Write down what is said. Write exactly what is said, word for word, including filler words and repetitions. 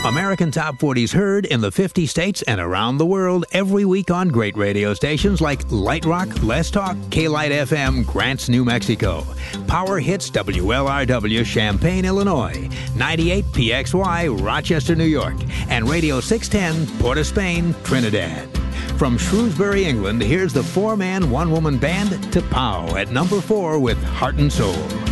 American Top forties heard in the fifty states and around the world every week on great radio stations like Light Rock, Let's Talk, K-Light F M, Grants, New Mexico, Power Hits W L R W, Champaign, Illinois, ninety-eight P X Y, Rochester, New York, and Radio six ten, Port of Spain, Trinidad. From Shrewsbury, England, here's the four-man, one-woman band, T'Pau, at number four with Heart and Soul.